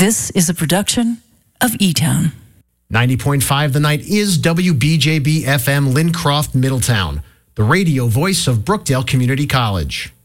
This is a production of E-Town. 90.5 The Night is WBJB FM Lincroft, Middletown, the radio voice of Brookdale Community College.